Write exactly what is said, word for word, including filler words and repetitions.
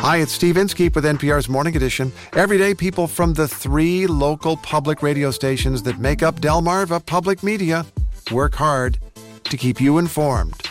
Hi, it's Steve Inskeep with N P R's Morning Edition. Every day, people from the three local public radio stations that make up Delmarva Public Media work hard to keep you informed.